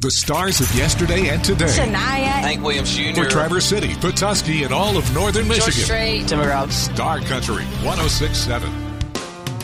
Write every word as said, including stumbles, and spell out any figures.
The stars of yesterday and today. Shania. Hank Williams Junior For Traverse City, Petoskey, and all of northern Michigan. Strait. Timber Out. Star Country one oh six point seven.